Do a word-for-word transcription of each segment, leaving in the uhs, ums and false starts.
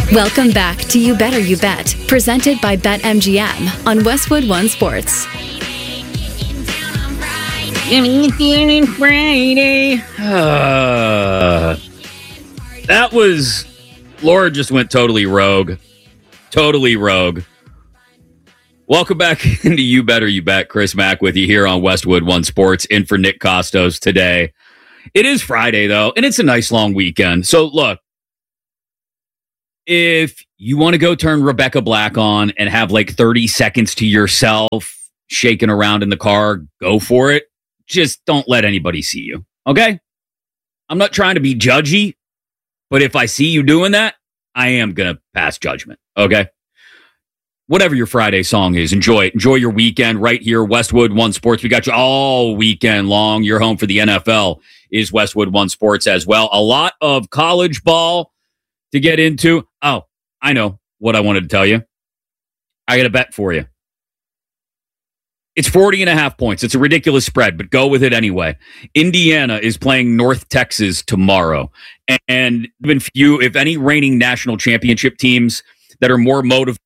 Welcome back to You Better You Bet, presented by BetMGM on Westwood One Sports. Friday. Uh, that was, Laura just went totally rogue. Totally rogue. Welcome back into You Better You Bet. Chris Mack with you here on Westwood One Sports, in for Nick Costos today. It is Friday, though, and it's a nice long weekend. So, look, if you want to go turn Rebecca Black on and have like thirty seconds to yourself shaking around in the car, go for it. Just don't let anybody see you, okay? I'm not trying to be judgy, but if I see you doing that, I am going to pass judgment, okay? Whatever your Friday song is, enjoy it. Enjoy your weekend right here, Westwood One Sports. We got you all weekend long. Your home for the N F L is Westwood One Sports as well. A lot of college ball to get into. Oh, I know what I wanted to tell you. I got a bet for you. It's forty and a half points. It's a ridiculous spread, but go with it anyway. Indiana is playing North Texas tomorrow. And even few, if any reigning national championship teams that are more motivated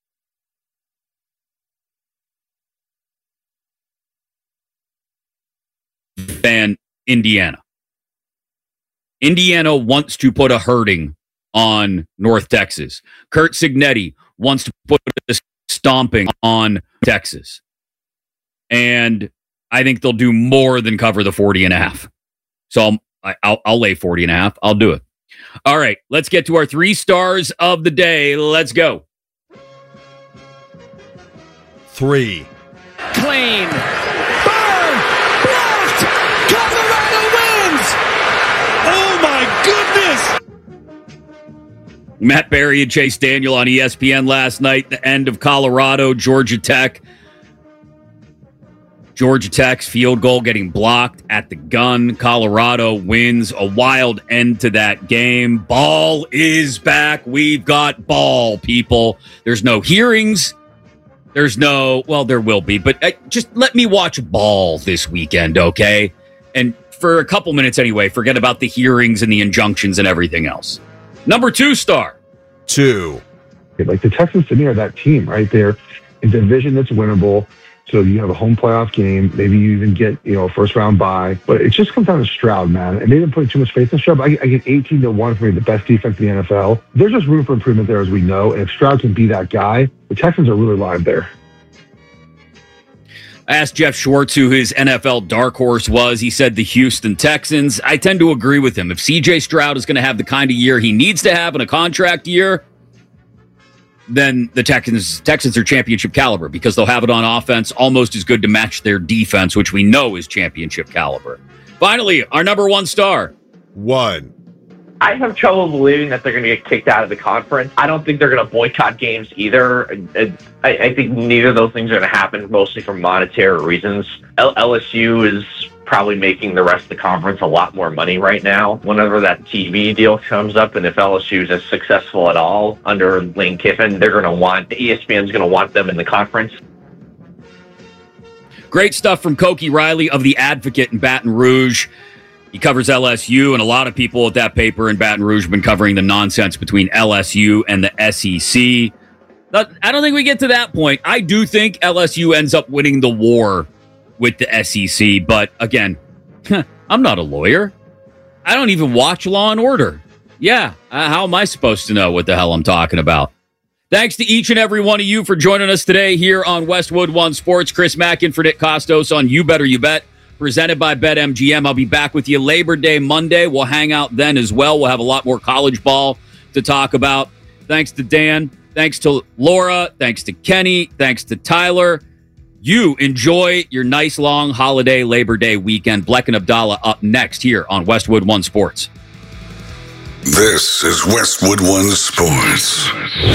than Indiana. Indiana wants to put a hurting on North Texas. Kurt Cignetti wants to put a stomping on Texas. And I think they'll do more than cover the forty and a half. So I'll, I'll, I'll lay forty and a half. I'll do it. All right, let's get to our three stars of the day. Let's go. Three. Clean. Burn. Blocked. Colorado wins. Oh, my goodness. Matt Berry and Chase Daniel on E S P N last night. The end of Colorado, Georgia Tech. Georgia Tech's field goal getting blocked at the gun. Colorado wins. A wild end to that game. Ball is back. We've got ball, people. There's no hearings. There's no, well, there will be, but uh, just let me watch ball this weekend, okay? And for a couple minutes anyway, forget about the hearings and the injunctions and everything else. Number two star. Two. Like the Texans to me are that team, right? They're a division that's winnable. So you have a home playoff game. Maybe you even get, you know, a first round bye. But it just comes down to Stroud, man. And maybe I'm putting too much faith in Stroud. But I, I get eighteen to one for me, the best defense in the N F L. There's just room for improvement there, as we know. And if Stroud can be that guy, the Texans are really live there. I asked Jeff Schwartz who his N F L dark horse was. He said the Houston Texans. I tend to agree with him. If C J Stroud is going to have the kind of year he needs to have in a contract year, then the Texans Texans are championship caliber because they'll have it on offense almost as good to match their defense, which we know is championship caliber. Finally, our number one star. One. I have trouble believing that they're going to get kicked out of the conference. I don't think they're going to boycott games either. I, I think neither of those things are going to happen, mostly for monetary reasons. L S U is probably making the rest of the conference a lot more money right now. Whenever that T V deal comes up, and if L S U is as successful at all under Lane Kiffin, they're going to want, E S P N's going to want them in the conference. Great stuff from Koki Riley of The Advocate in Baton Rouge. He covers L S U, and a lot of people at that paper in Baton Rouge have been covering the nonsense between L S U and the S E C. I don't think we get to that point. I do think L S U ends up winning the war with the S E C, but again, I'm not a lawyer. I don't even watch Law and Order. Yeah, uh, how am I supposed to know what the hell I'm talking about? Thanks to each and every one of you for joining us today here on Westwood One Sports. Chris Mack and for Nick Costos on You Better You Bet, presented by BetMGM. I'll be back with you Labor Day Monday. We'll hang out then as well. We'll have a lot more college ball to talk about. Thanks to Dan. Thanks to Laura. Thanks to Kenny. Thanks to Tyler. You enjoy your nice long holiday Labor Day weekend. Bleck and Abdallah up next here on Westwood One Sports. This is Westwood One Sports.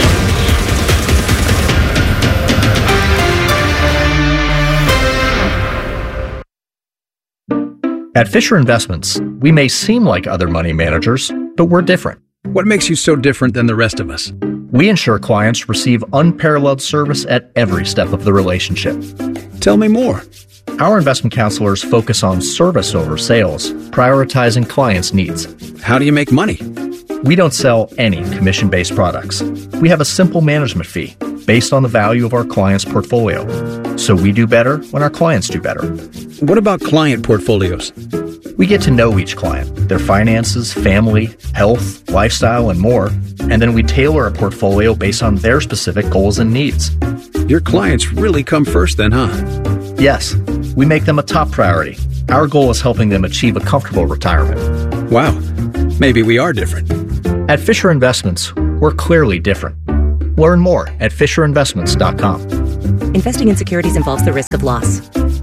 At Fisher Investments, we may seem like other money managers, but we're different. What makes you so different than the rest of us? We ensure clients receive unparalleled service at every step of the relationship. Tell me more. Our investment counselors focus on service over sales, prioritizing clients' needs. How do you make money? We don't sell any commission-based products. We have a simple management fee based on the value of our client's portfolio. So we do better when our clients do better. What about client portfolios? We get to know each client, their finances, family, health, lifestyle, and more, and then we tailor a portfolio based on their specific goals and needs. Your clients really come first then, huh? Yes, we make them a top priority. Our goal is helping them achieve a comfortable retirement. Wow, maybe we are different. At Fisher Investments, we're clearly different. Learn more at fisher investments dot com. Investing in securities involves the risk of loss.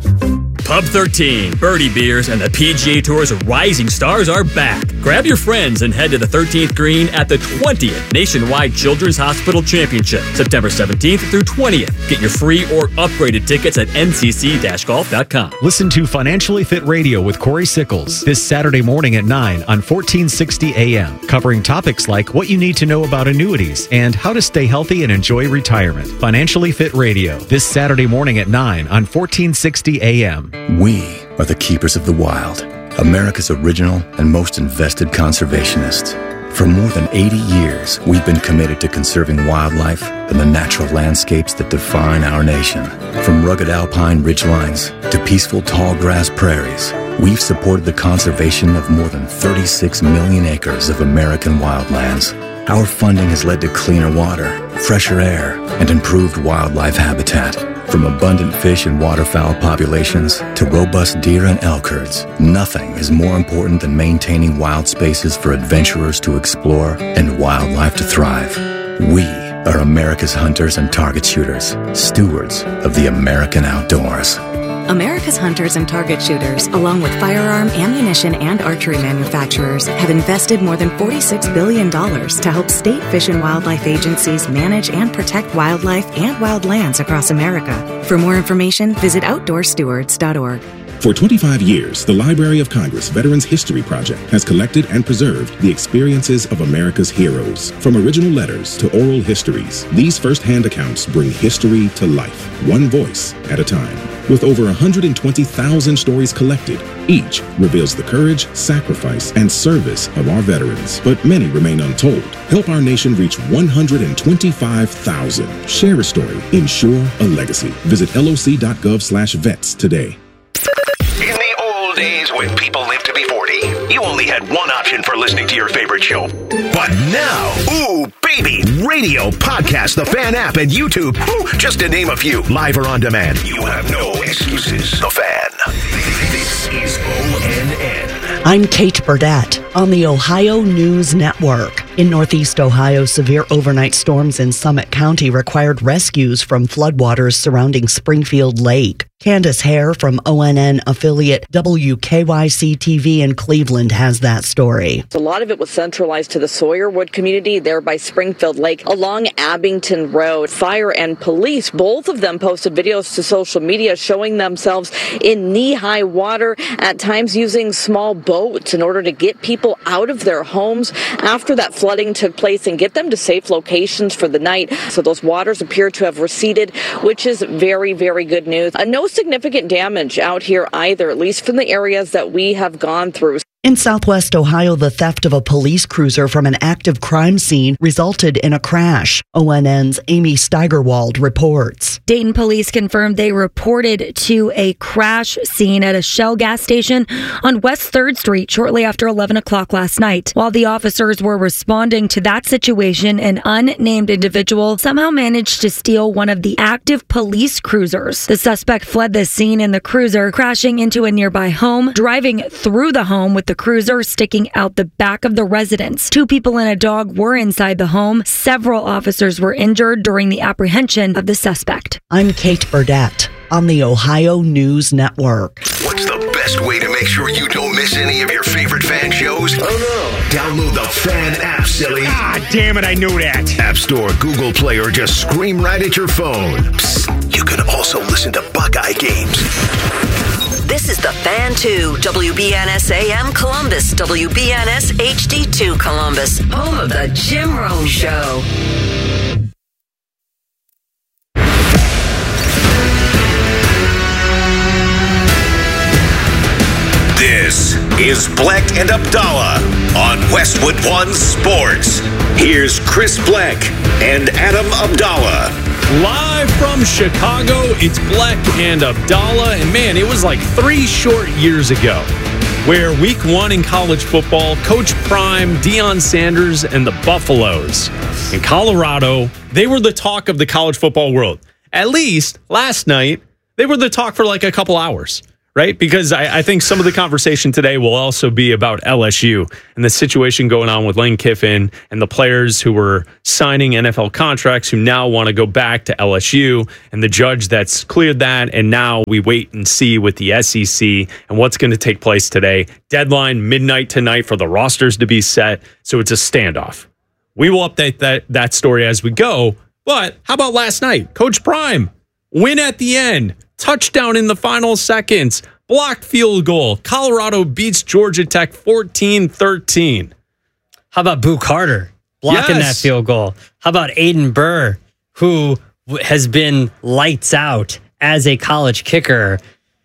Pub thirteen, Birdie Beers, and the P G A Tour's rising stars are back. Grab your friends and head to the thirteenth green at the twentieth Nationwide Children's Hospital Championship, September seventeenth through twentieth. Get your free or upgraded tickets at N C C golf dot com. Listen to Financially Fit Radio with Corey Sickles this Saturday morning at nine on fourteen sixty A M, covering topics like what you need to know about annuities and how to stay healthy and enjoy retirement. Financially Fit Radio this Saturday morning at nine on fourteen sixty A M. We are the keepers of the wild, America's original and most invested conservationists. For more than eighty years, we've been committed to conserving wildlife and the natural landscapes that define our nation. From rugged alpine ridgelines to peaceful tall grass prairies, we've supported the conservation of more than thirty-six million acres of American wildlands. Our funding has led to cleaner water, fresher air, and improved wildlife habitat. From abundant fish and waterfowl populations to robust deer and elk herds, nothing is more important than maintaining wild spaces for adventurers to explore and wildlife to thrive. We are America's hunters and target shooters, stewards of the American outdoors. America's hunters and target shooters, along with firearm, ammunition, and archery manufacturers, have invested more than forty-six billion dollars to help state fish and wildlife agencies manage and protect wildlife and wildlands across America. For more information, visit outdoor stewards dot org. For twenty-five years, the Library of Congress Veterans History Project has collected and preserved the experiences of America's heroes. From original letters to oral histories, these first-hand accounts bring history to life, one voice at a time. With over one hundred twenty thousand stories collected, each reveals the courage, sacrifice, and service of our veterans. But many remain untold. Help our nation reach one hundred twenty-five thousand. Share a story. Ensure a legacy. Visit L O C dot gov slash vets today. In the old days when people lived to be forty, you only had one option for listening to your favorite show. But now, ooh, baby, radio, podcast, the Fan app, and YouTube, ooh, just to name a few, live or on demand. You have no excuses. The Fan. This is O N N. I'm Kate Burdett on the Ohio News Network. In Northeast Ohio, severe overnight storms in Summit County required rescues from floodwaters surrounding Springfield Lake. Candace Hare from O N N affiliate W K Y C T V in Cleveland has that story. A lot of it was centralized to the Sawyerwood community there by Springfield Lake along Abington Road. Fire and police, both of them posted videos to social media showing themselves in knee-high water, at times using small boats in order to get people out of their homes after that flooding took place and get them to safe locations for the night. So those waters appear to have receded, which is very, very good news. Uh, no significant damage out here either, at least from the areas that we have gone through. In Southwest Ohio, the theft of a police cruiser from an active crime scene resulted in a crash. O N N's Amy Steigerwald reports. Dayton police confirmed they reported to a crash scene at a Shell gas station on West third Street shortly after eleven o'clock last night. While the officers were responding to that situation, an unnamed individual somehow managed to steal one of the active police cruisers. The suspect fled the scene in the cruiser, crashing into a nearby home, driving through the home with the cruiser sticking out the back of the residence. Two people and a dog were inside the home. Several officers were injured during the apprehension of the suspect. I'm Kate Burdett on the Ohio News Network. What's the best way to make sure you don't miss any of your favorite Fan shows? Oh no! Download the Fan app, silly. Ah, damn it, I knew that. App Store, Google Play, or just scream right at your phone. Psst, you can also listen to Buckeye games. This is the Fan two, W B N S A M Columbus, W B N S H D two Columbus, home of the Jim Rome Show. This is is Bleck and Abdallah on Westwood One Sports. Here's Chris Bleck and Adam Abdallah. Live from Chicago, it's Bleck and Abdallah. And man, it was like three short years ago where week one in college football, Coach Prime, Deion Sanders, and the Buffaloes in Colorado, they were the talk of the college football world. At least last night, they were the talk for like a couple hours, right? Because I, I think some of the conversation today will also be about L S U and the situation going on with Lane Kiffin and the players who were signing N F L contracts who now want to go back to L S U and the judge that's cleared that. And now we wait and see with the S E C and what's going to take place today. Deadline midnight tonight for the rosters to be set. So it's a standoff. We will update that, that story as we go. But how about last night? Coach Prime, win at the end. Touchdown in the final seconds. Blocked field goal. Colorado beats Georgia Tech fourteen thirteen. How about Boo Carter blocking yes. that field goal? How about Aiden Burr, who has been lights out as a college kicker,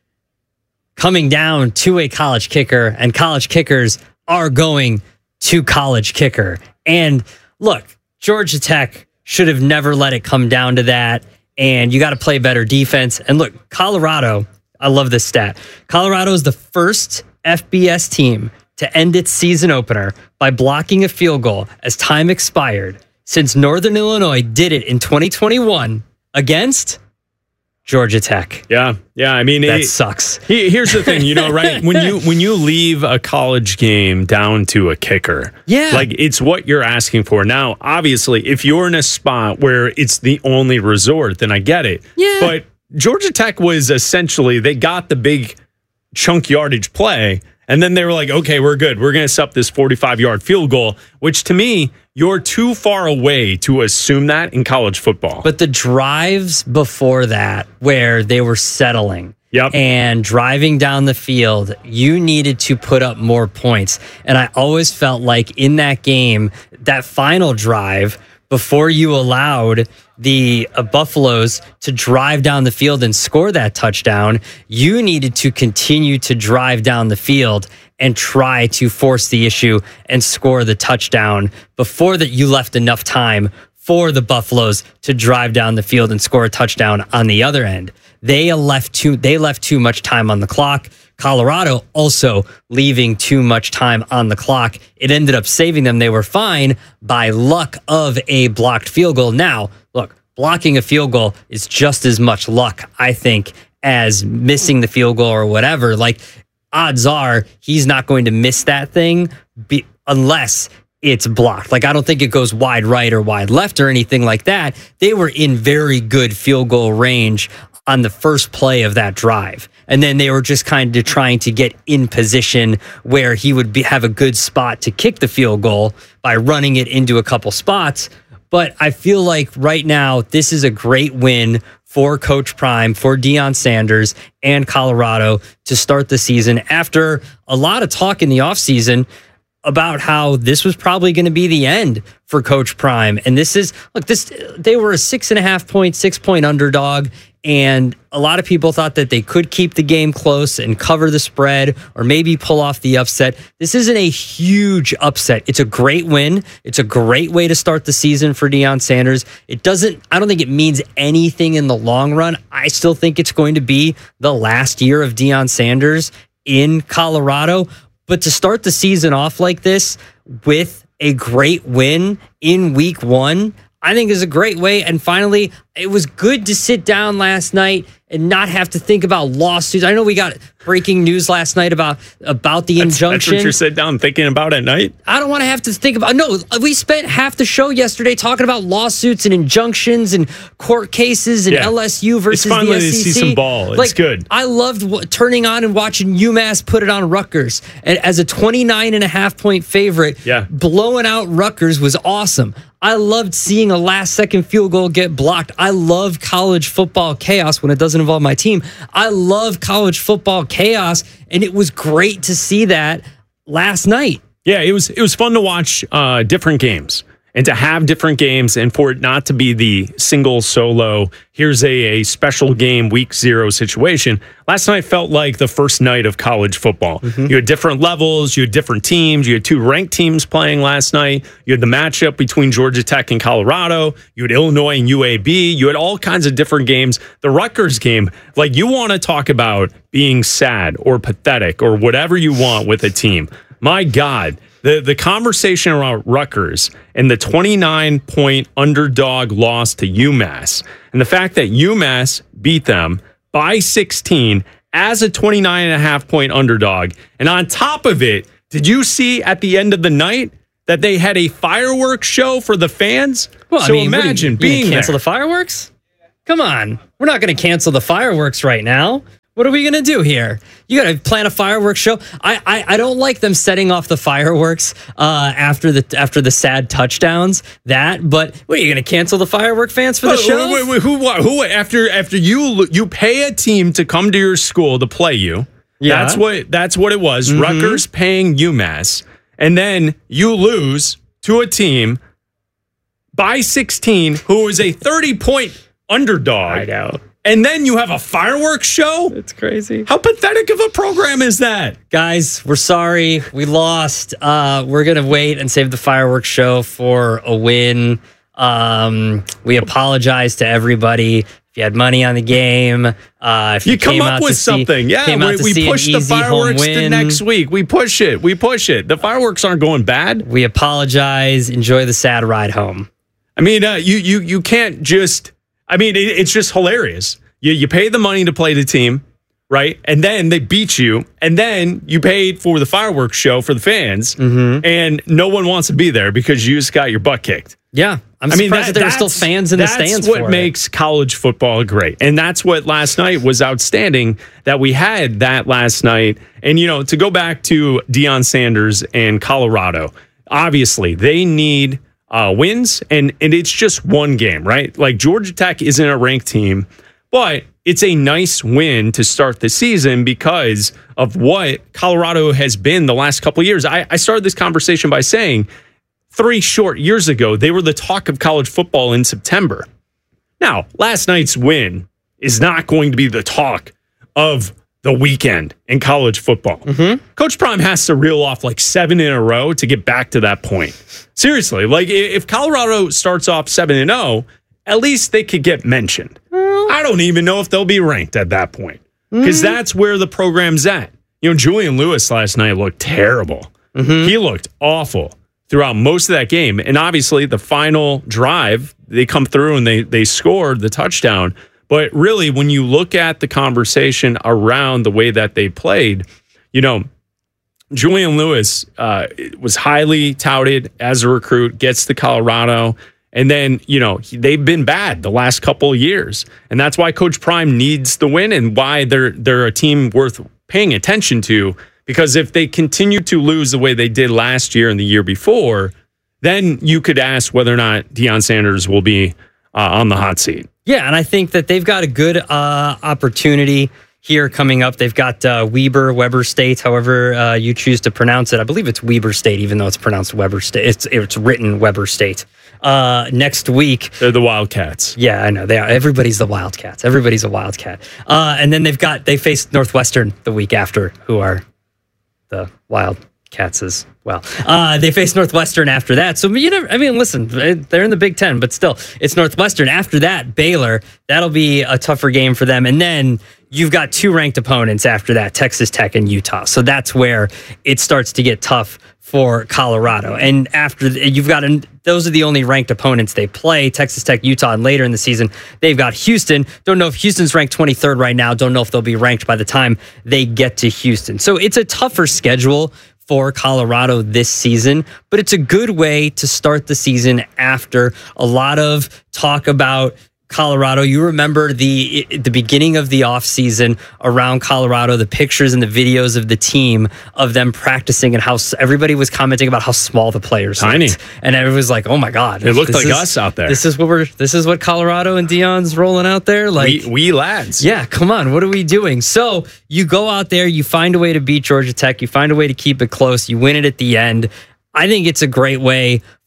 coming down to a college kicker, and college kickers are going to college kicker. And look, Georgia Tech should have never let it come down to that. And you got to play better defense. And look, Colorado, I love this stat. Colorado is the first F B S team to end its season opener by blocking a field goal as time expired since Northern Illinois did it in twenty twenty-one against Georgia Tech. Yeah, yeah. I mean, that it, sucks. Here's the thing, you know, right? When you when you leave a college game down to a kicker, yeah, like it's what you're asking for. Now, obviously, if you're in a spot where it's the only resort, then I get it. Yeah. But Georgia Tech was essentially they got the big chunk yardage play, and then they were like, okay, we're good. We're going to set up this forty-five yard field goal, which to me, you're too far away to assume that in college football. But the drives before that, where they were settling yep. and driving down the field, you needed to put up more points. And I always felt like in that game, that final drive, before you allowed the uh, Buffaloes to drive down the field and score that touchdown, you needed to continue to drive down the field and try to force the issue and score the touchdown before that you left enough time for the Buffaloes to drive down the field and score a touchdown on the other end. They left too, they left too much time on the clock. Colorado also leaving too much time on the clock. It ended up saving them. They were fine by luck of a blocked field goal. Now, look, blocking a field goal is just as much luck, I think, as missing the field goal or whatever. Like, odds are he's not going to miss that thing be, unless it's blocked. Like, I don't think it goes wide right or wide left or anything like that. They were in very good field goal range on the first play of that drive. And then they were just kind of trying to get in position where he would be, have a good spot to kick the field goal by running it into a couple spots. But I feel like right now, this is a great win for Coach Prime, for Deion Sanders and Colorado to start the season after a lot of talk in the offseason about how this was probably going to be the end for Coach Prime. And this is, look, this they were a six and a half point, six point underdog. And a lot of people thought that they could keep the game close and cover the spread or maybe pull off the upset. This isn't a huge upset. It's a great win. It's a great way to start the season for Deion Sanders. It doesn't, I don't think it means anything in the long run. I still think it's going to be the last year of Deion Sanders in Colorado. But to start the season off like this with a great win in week one, I think is a great way. And finally, it was good to sit down last night and not have to think about lawsuits. I know we got breaking news last night about about the that's, injunction. That's what you're sitting down thinking about at night? I don't want to have to think about... No, we spent half the show yesterday talking about lawsuits and injunctions and court cases and yeah. L S U versus it's finally the S E C. To see some ball. It's like, good. I loved w- turning on and watching UMass put it on Rutgers. And as a twenty-nine and a half point favorite, yeah. blowing out Rutgers was awesome. I loved seeing a last-second field goal get blocked. I love college football chaos when it doesn't involve my team. I love college football chaos, and it was great to see that last night. Yeah, it was it was fun to watch uh, different games. and to have different games and for it not to be the single solo, here's a, a special game week zero situation. Last night felt like the first night of college football. Mm-hmm. You had different levels, you had different teams, you had two ranked teams playing last night, you had the matchup between Georgia Tech and Colorado, you had Illinois and U A B, you had all kinds of different games. The Rutgers game, like you want to talk about being sad or pathetic or whatever you want with a team. My God. The the conversation around Rutgers and the twenty-nine point underdog loss to UMass and the fact that UMass beat them by sixteen as a twenty-nine and a half point underdog. And on top of it, did you see at the end of the night that they had a fireworks show for the fans? Well, so I mean, imagine you, you being cancel there. the fireworks? Come on. We're not going to cancel the fireworks right now. What are we going to do here? You got to plan a fireworks show. I, I I don't like them setting off the fireworks uh, after the after the sad touchdowns. That, but what are you going to cancel the firework fans for the Wait, show? Wait, wait, who, who, after after you you pay a team to come to your school to play you? Yeah. That's what that's what it was. Mm-hmm. Rutgers paying UMass, and then you lose to a team by sixteen who is a thirty point underdog. I know. And then you have a fireworks show? It's crazy. How pathetic of a program is that? Guys, we're sorry. We lost. Uh, we're going to wait and save the fireworks show for a win. Um, we apologize to everybody. If you had money on the game, uh, if you, You come came up out with to see- something. Yeah, came out we, to we see an push the easy home fireworks to win. next week. We push it. We push it. The fireworks aren't going bad. We apologize. Enjoy the sad ride home. I mean, uh, you you you can't just. I mean, it, it's just hilarious. You you pay the money to play the team, right? And then they beat you, and then you paid for the fireworks show for the fans, Mm-hmm. and no one wants to be there because you just got your butt kicked. Yeah, I'm I mean, surprised that, there were still that's- fans in the stands. That's what for it. makes college football great. And that's what last night was outstanding, that we had that last night. And, you know, to go back to Deion Sanders and Colorado, obviously they need uh, wins, and, and it's just one game, right? Like Georgia Tech isn't a ranked team, but it's a nice win to start the season because of what Colorado has been the last couple of years. I, I started this conversation by saying, Three short years ago, they were the talk of college football in September. Now, last night's win is not going to be the talk of the weekend in college football. Mm-hmm. Coach Prime has to reel off like seven in a row to get back to that point. Seriously, like if Colorado starts off seven and oh, at least they could get mentioned. I don't even know if they'll be ranked at that point because Mm. that's where the program's at. You know, Julian Lewis last night looked terrible. Mm-hmm. He looked awful throughout most of that game. And obviously the final drive, they come through and they they scored the touchdown. But really, when you look at the conversation around the way that they played, you know, Julian Lewis uh, was highly touted as a recruit, gets to Colorado, and then, you know, he- they've been bad the last couple of years. And that's why Coach Prime needs the win and why they're they're a team worth paying attention to. Because if they continue to lose the way they did last year and the year before, then you could ask whether or not Deion Sanders will be uh, on the hot seat. Yeah, and I think that they've got a good uh, opportunity here coming up. They've got uh, Weber, Weber State, however uh, you choose to pronounce it. I believe it's Weber State, even though it's pronounced Weber State. It's it's written Weber State. Uh, next week, they're the Wildcats. Yeah, I know they are. Everybody's the Wildcats. Everybody's a Wildcat. Uh, and then they've got they face Northwestern the week after, who are the Wildcats as well. Uh, they face Northwestern after that. So, you know, I mean, listen, they're in the Big Ten, but still, it's Northwestern. After that, Baylor. That'll be a tougher game for them. And then you've got two ranked opponents after that, Texas Tech and Utah. So that's where it starts to get tough for Colorado. And after the, you've got, an, those are the only ranked opponents they play, Texas Tech, Utah, and later in the season, they've got Houston. Don't know if Houston's ranked twenty-third right now. Don't know if they'll be ranked by the time they get to Houston. So it's a tougher schedule for Colorado this season, but it's a good way to start the season after a lot of talk about Colorado. You remember the the beginning of the offseason around Colorado, the pictures and the videos of the team, of them practicing, and how s- everybody was commenting about how small the players Tiny. looked. And everyone was like, oh my God. It looked this like is- us out there. This is what we're this is what Colorado and Deion's rolling out there. Like we, we lads. Yeah, come on. What are we doing? So you go out there, you find a way to beat Georgia Tech, you find a way to keep it close, you win it at the end. I think it's a great way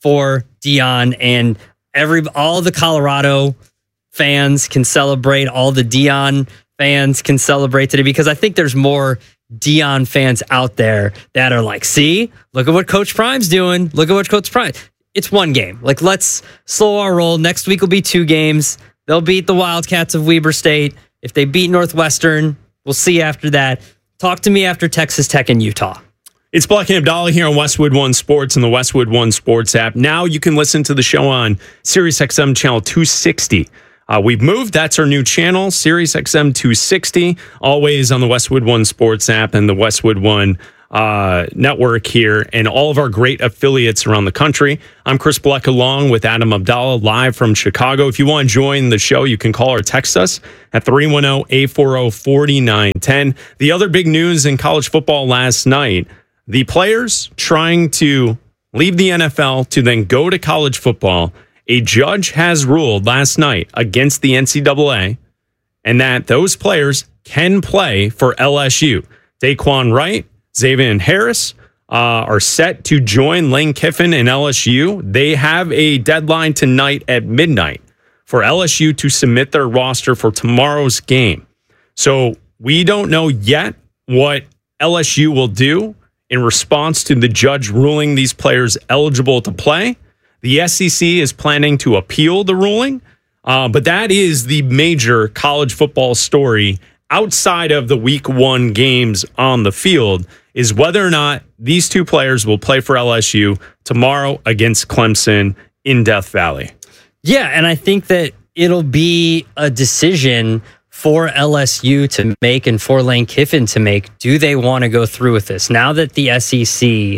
for Deion, and every all the Colorado fans can celebrate, all the Deion fans can celebrate today, because I think there's more Deion fans out there that are like, see, look at what Coach Prime's doing. Look at what Coach Prime. It's one game. Like, let's slow our roll. Next week will be two games. They'll beat the Wildcats of Weber State. If they beat Northwestern, we'll see after that. Talk to me after Texas Tech and Utah. It's Black and Abdallah here on Westwood One Sports and the Westwood One Sports app. Now you can listen to the show on SiriusXM channel two sixty. Uh, we've moved. That's our new channel, SiriusXM two sixty, always on the Westwood One Sports app and the Westwood One uh, network here, and all of our great affiliates around the country. I'm Chris Bleck along with Adam Abdallah, live from Chicago. If you want to join the show, you can call or text us at three one zero, eight four zero, four nine one zero. The other big news in college football last night, the players trying to leave the N F L to then go to college football. A judge has ruled last night against the N C double A, and that those players can play for L S U. Daquan Wright, Xavier Harris uh, are set to join Lane Kiffin in L S U. They have a deadline tonight at midnight for L S U to submit their roster for tomorrow's game. So we don't know yet what L S U will do in response to the judge ruling these players eligible to play. The S E C is planning to appeal the ruling, uh, but that is the major college football story outside of the week one games on the field, is whether or not these two players will play for L S U tomorrow against Clemson in Death Valley. Yeah, and I think that it'll be a decision for L S U to make and for Lane Kiffin to make. Do they want to go through with this? Now that the S E C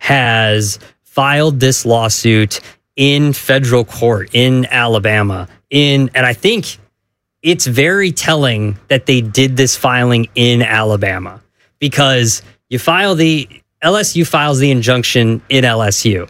has filed this lawsuit in federal court in Alabama, in and I think it's very telling that they did this filing in Alabama, because you file the L S U files the injunction in L S U.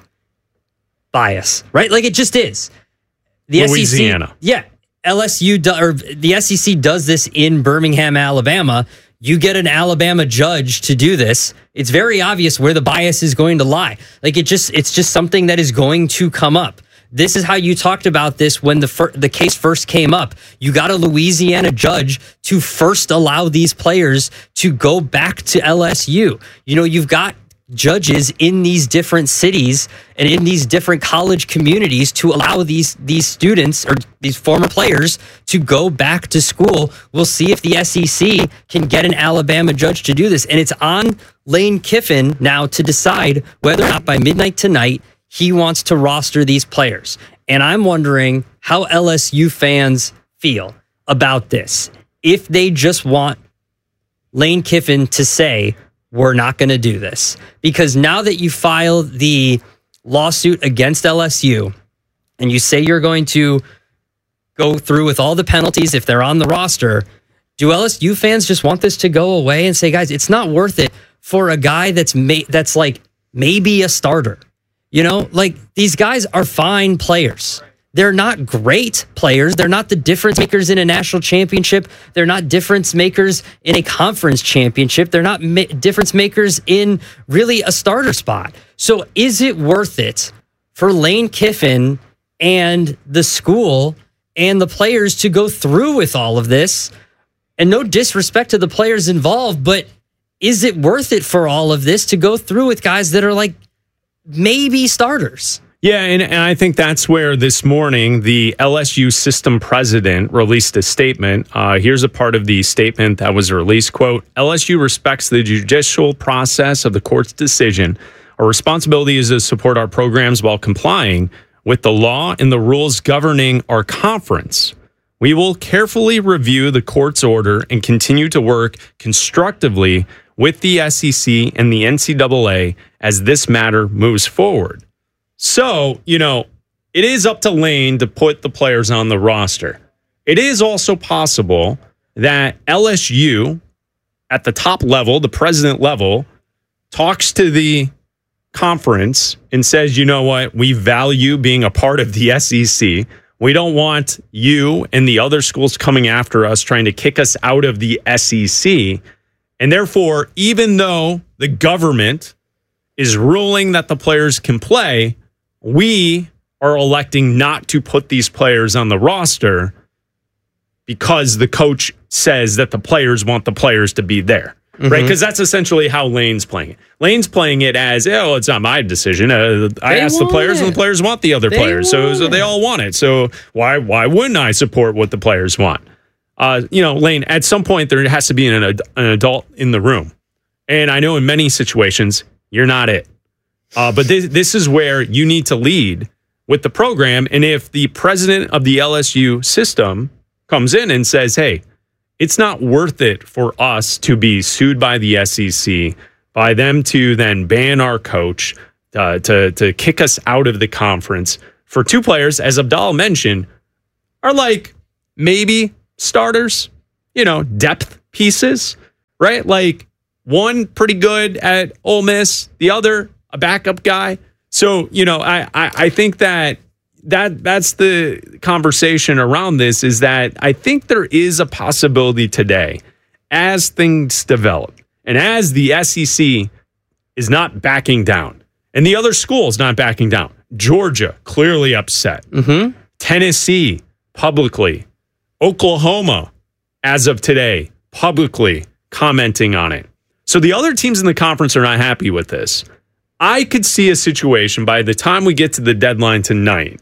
Bias, right? Like, it just is. The Louisiana. S E C, yeah, L S U do, or the S E C does this in Birmingham, Alabama. You get an Alabama judge to do this. It's very obvious where the bias is going to lie. Like, it just, it's just something that is going to come up. This is how you talked about this when the fir- the case first came up. You got a Louisiana judge to first allow these players to go back to L S U. You know, you've got judges in these different cities and in these different college communities to allow these these students or these former players to go back to school. We'll see if the S E C can get an Alabama judge to do this. And it's on Lane Kiffin now to decide whether or not by midnight tonight he wants to roster these players. And I'm wondering how L S U fans feel about this. If they just want Lane Kiffin to say, we're not going to do this. Because now that you file the lawsuit against L S U and you say you're going to go through with all the penalties if they're on the roster, do L S U fans just want this to go away and say, guys, it's not worth it for a guy that's ma- that's like maybe a starter? You know, like, these guys are fine players. They're not great players. They're not the difference makers in a national championship. They're not difference makers in a conference championship. They're not ma- difference makers in really a starter spot. So is it worth it for Lane Kiffin and the school and the players to go through with all of this? And no disrespect to the players involved, but is it worth it for all of this to go through with guys that are like maybe starters? Yeah, and, and I think that's where this morning the L S U system president released a statement. Uh, here's a part of the statement that was released. Quote, L S U respects the judicial process of the court's decision. Our responsibility is to support our programs while complying with the law and the rules governing our conference. We will carefully review the court's order and continue to work constructively with the S E C and the N C double A as this matter moves forward. So, you know, it is up to Lane to put the players on the roster. It is also possible that L S U at the top level, the president level, talks to the conference and says, you know what, we value being a part of the S E C. We don't want you and the other schools coming after us trying to kick us out of the S E C. And therefore, even though the government is ruling that the players can play, we are electing not to put these players on the roster because the coach says that the players want the players to be there. Mm-hmm. Right? Because that's essentially how Lane's playing it. Lane's playing it as, oh, it's not my decision. Uh, I asked the players, it. and the players want the other they players. So, so they all want it. So why why wouldn't I support what the players want? Uh, you know, Lane, at some point, there has to be an, an adult in the room. And I know in many situations, you're not it. Uh, but this, this is where you need to lead with the program. And if the president of the L S U system comes in and says, hey, it's not worth it for us to be sued by the S E C, by them to then ban our coach, uh, to, to kick us out of the conference for two players, as Abdallah mentioned, are like maybe starters, you know, depth pieces, right? Like one pretty good at Ole Miss, the other a backup guy. So, you know, I, I, I think that That that's the conversation around this, is that I think there is a possibility today, as things develop and as the S E C is not backing down and the other schools not backing down. Georgia clearly upset. Mm-hmm. Tennessee publicly. Oklahoma, as of today, publicly commenting on it. So the other teams in the conference are not happy with this. I could see a situation by the time we get to the deadline tonight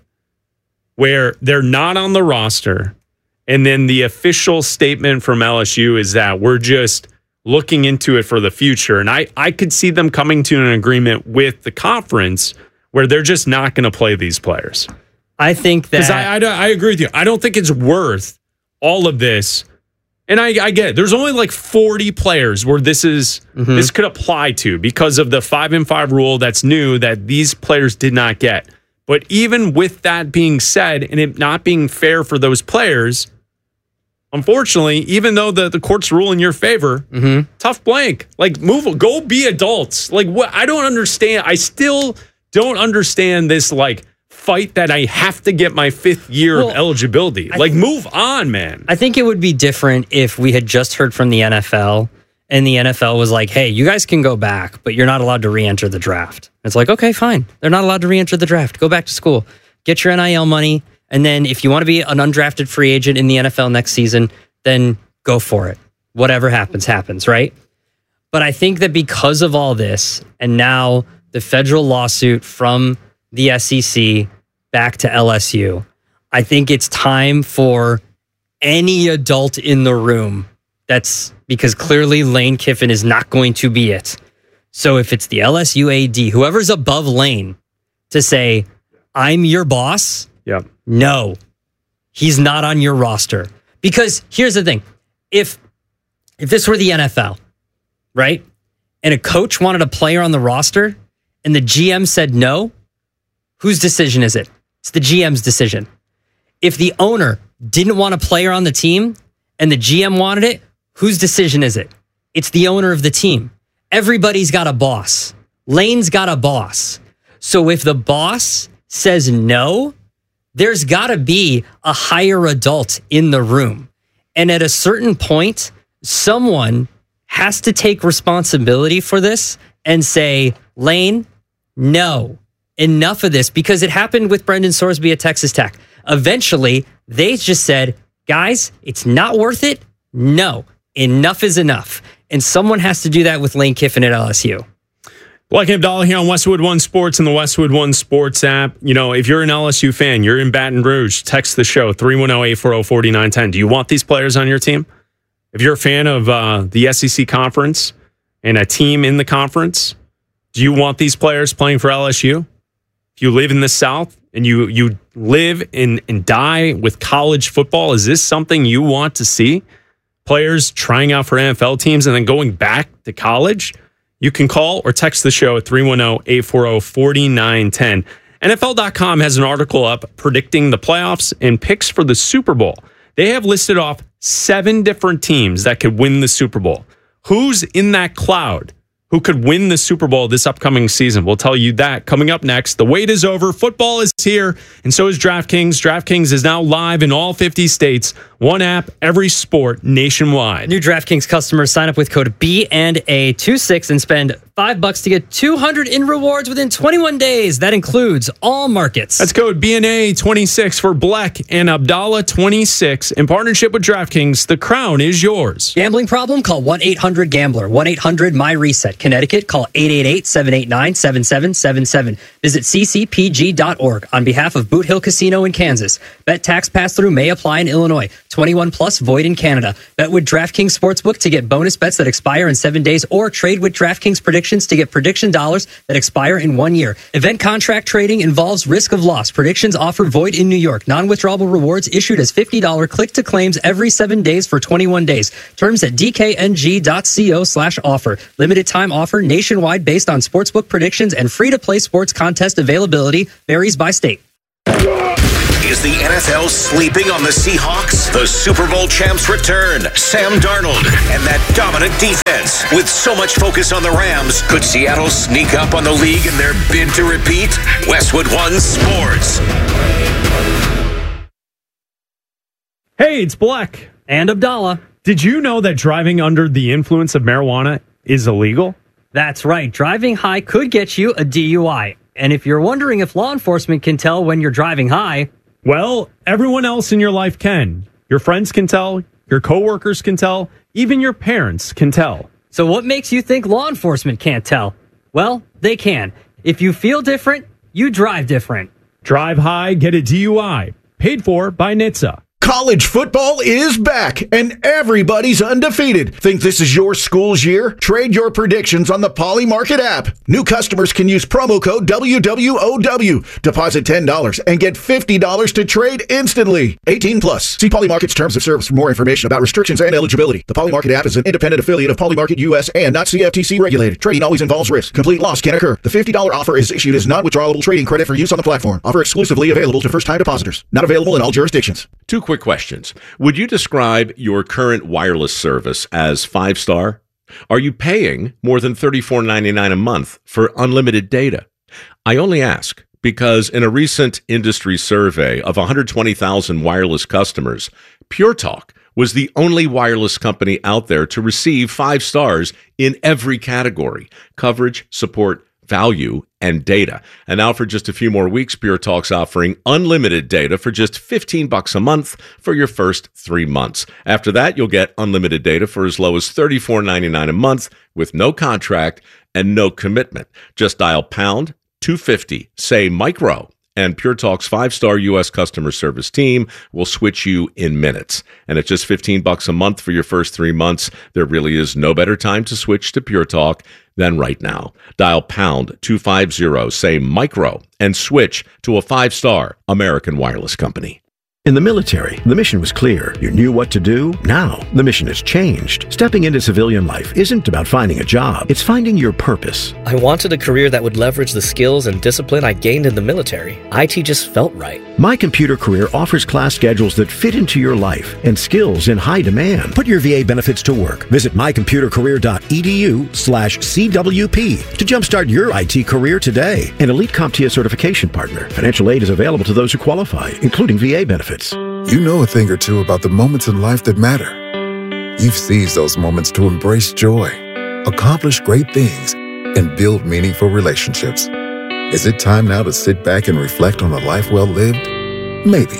where they're not on the roster, and then the official statement from L S U is that we're just looking into it for the future. And I, I could see them coming to an agreement with the conference where they're just not going to play these players. I think that... Because I, I, I agree with you. I don't think it's worth all of this. And I, I get it. There's only like forty players where this is mm-hmm. this could apply to because of the five and five rule that's new that these players did not get. But even with that being said, and it not being fair for those players, unfortunately, even though the, the courts rule in your favor, mm-hmm. tough blank. Like, move, go be adults. Like, what? I don't understand. I still don't understand this, like, fight that I have to get my fifth year well, of eligibility. I like, th- move on, man. I think it would be different if we had just heard from the N F L and the N F L was like, hey, you guys can go back, but you're not allowed to re-enter the draft. It's like, okay, fine. They're not allowed to re-enter the draft. Go back to school. Get your N I L money. And then if you want to be an undrafted free agent in the N F L next season, then go for it. Whatever happens, happens, right? But I think that because of all this, and now the federal lawsuit from the S E C back to L S U, I think it's time for any adult in the room. That's because clearly Lane Kiffin is not going to be it. So if it's the L S U A D, whoever's above Lane, to say, I'm your boss, yep. no, he's not on your roster. Because here's the thing. If if this were the N F L, right, and a coach wanted a player on the roster and the G M said no, whose decision is it? It's the G M's decision. If the owner didn't want a player on the team and the G M wanted it, whose decision is it? It's the owner of the team. Everybody's got a boss. Lane's got a boss. So if the boss says no, there's got to be a higher adult in the room. And at a certain point, someone has to take responsibility for this and say, Lane, no, enough of this. Because it happened with Brendan Sorsby at Texas Tech. Eventually, they just said, guys, it's not worth it. No, enough is enough. And someone has to do that with Lane Kiffin at L S U. Black and Abdallah here on Westwood One Sports and the Westwood One Sports app. You know, if you're an L S U fan, you're in Baton Rouge, text the show, three one zero, eight four zero, four nine one zero. Do you want these players on your team? If you're a fan of uh, the S E C conference and a team in the conference, do you want these players playing for L S U? If you live in the South and you you live in, and die with college football, is this something you want to see? Players trying out for N F L teams and then going back to college? You can call or text the show at three one zero, eight four zero, four nine one zero. N F L dot com has an article up predicting the playoffs and picks for the Super Bowl. They have listed off seven different teams that could win the Super Bowl. Who's in that cloud? who could win the Super Bowl this upcoming season. We'll tell you that coming up next. The wait is over. Football is here, and so is DraftKings. DraftKings is now live in all fifty states. One app, every sport, nationwide. New DraftKings customers sign up with code B and A twenty-six and spend five bucks to get two hundred in rewards within twenty-one days. That includes all markets. That's code B and A twenty-six for Black and Abdallah twenty-six. In partnership with DraftKings, the crown is yours. Gambling problem? Call one eight hundred gambler. one eight hundred my reset. Connecticut, call eight eight eight, seven eight nine, seven seven seven seven. Visit c c p g dot org on behalf of Boot Hill Casino in Kansas. Bet tax pass-through may apply in Illinois. twenty-one plus, void in Canada. Bet with DraftKings Sportsbook to get bonus bets that expire in seven days or trade with DraftKings Predictions to get prediction dollars that expire in one year. Event contract trading involves risk of loss. Predictions offer void in New York. Non-withdrawable rewards issued as fifty dollars click-to-claims every seven days for twenty-one days. Terms at d k n g dot co slash offer. Limited time offer nationwide based on sportsbook predictions and free-to-play sports contest availability varies by state. Is the N F L sleeping on the Seahawks? The Super Bowl champs return. Sam Darnold and that dominant defense. With so much focus on the Rams, could Seattle sneak up on the league in their bid to repeat? Westwood One Sports. Hey, it's Black. And Abdallah. Did you know that driving under the influence of marijuana is illegal? That's right. Driving high could get you a D U I. And if you're wondering if law enforcement can tell when you're driving high, well, everyone else in your life can. Your friends can tell, your coworkers can tell, even your parents can tell. So what makes you think law enforcement can't tell? Well, they can. If you feel different, you drive different. Drive high, get a D U I. Paid for by N H T S A. College football is back, and everybody's undefeated. Think this is your school's year? Trade your predictions on the Poly Market app. New customers can use promo code W W O W. Deposit ten dollars and get fifty dollars to trade instantly. eighteen plus. See Poly Market's terms of service for more information about restrictions and eligibility. The Poly Market app is an independent affiliate of Poly Market U S and not C F T C regulated. Trading always involves risk. Complete loss can occur. The fifty dollars offer is issued as non-withdrawable trading credit for use on the platform. Offer exclusively available to first-time depositors. Not available in all jurisdictions. Two quick questions. Would you describe your current wireless service as five-star? Are you paying more than thirty-four ninety-nine a month for unlimited data? I only ask because in a recent industry survey of one hundred twenty thousand wireless customers, Pure Talk was the only wireless company out there to receive five stars in every category: coverage, support, value, and data. And now for just a few more weeks, Pure Talk's offering unlimited data for just fifteen bucks a month for your first three months. After that, you'll get unlimited data for as low as thirty-four ninety-nine a month with no contract and no commitment. Just dial pound two fifty, say micro, and Pure Talk's five-star U S customer service team will switch you in minutes. And at just fifteen bucks a month for your first three months, there really is no better time to switch to Pure Talk than right now. Dial pound two fifty, say micro, and switch to a five-star American wireless company. In the military, the mission was clear. You knew what to do. Now, the mission has changed. Stepping into civilian life isn't about finding a job. It's finding your purpose. I wanted a career that would leverage the skills and discipline I gained in the military. I T just felt right. My Computer Career offers class schedules that fit into your life and skills in high demand. Put your V A benefits to work. Visit mycomputercareer.edu slash CWP to jumpstart your I T career today. An Elite CompTIA certification partner. Financial aid is available to those who qualify, including V A benefits. You know a thing or two about the moments in life that matter. You've seized those moments to embrace joy, accomplish great things, and build meaningful relationships. Is it time now to sit back and reflect on a life well lived? Maybe.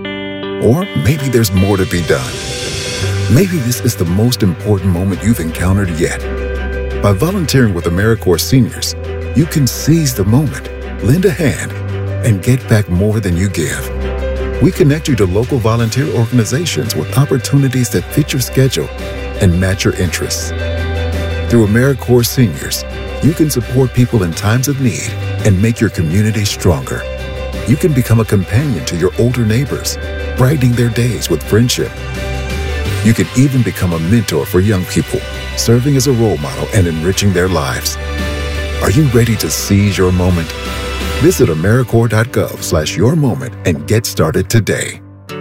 Or maybe there's more to be done. Maybe this is the most important moment you've encountered yet. By volunteering with AmeriCorps Seniors, you can seize the moment, lend a hand, and get back more than you give. We connect you to local volunteer organizations with opportunities that fit your schedule and match your interests. Through AmeriCorps Seniors, you can support people in times of need and make your community stronger. You can become a companion to your older neighbors, brightening their days with friendship. You can even become a mentor for young people, serving as a role model and enriching their lives. Are you ready to seize your moment? Visit AmeriCorps.gov slash your moment and get started today.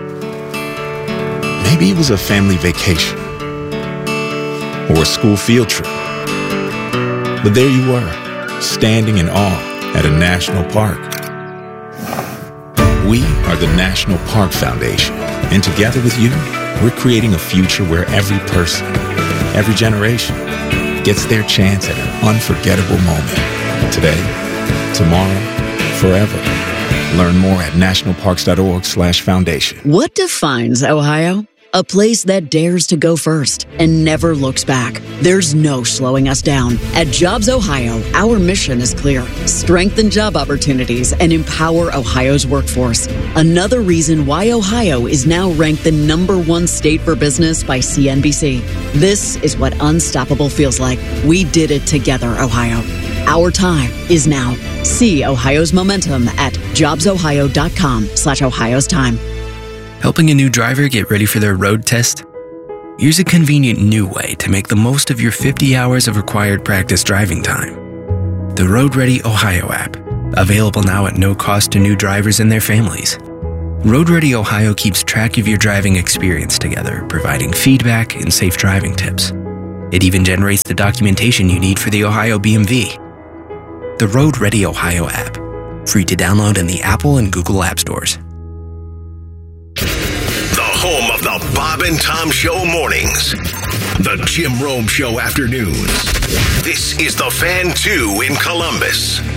Maybe it was a family vacation or a school field trip. But there you were, standing in awe at a national park. We are the National Park Foundation, and together with you, we're creating a future where every person, every generation, gets their chance at an unforgettable moment. Today, tomorrow, forever. Learn more at nationalparks.org slash foundation. What defines Ohio? A place that dares to go first and never looks back. There's no slowing us down. At Jobs Ohio, our mission is clear. Strengthen job opportunities and empower Ohio's workforce. Another reason why Ohio is now ranked the number one state for business by C N B C. This is what unstoppable feels like. We did it together, Ohio. Our time is now. See Ohio's momentum at jobsohio.com slash Ohio's time. Helping a new driver get ready for their road test? Here's a convenient new way to make the most of your fifty hours of required practice driving time. The Road Ready Ohio app, available now at no cost to new drivers and their families. Road Ready Ohio keeps track of your driving experience together, providing feedback and safe driving tips. It even generates the documentation you need for the Ohio B M V. The Road Ready Ohio app, free to download in the Apple and Google App Stores. Home of the Bob and Tom Show mornings. The Jim Rome Show afternoons. This is the Fan two in Columbus.